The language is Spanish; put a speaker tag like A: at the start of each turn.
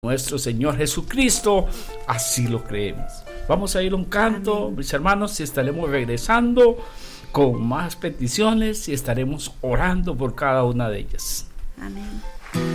A: nuestro Señor Jesucristo, así lo creemos. Vamos a ir a un canto, amén, mis hermanos, y estaremos regresando con más peticiones y estaremos orando por cada una de ellas.
B: Amén.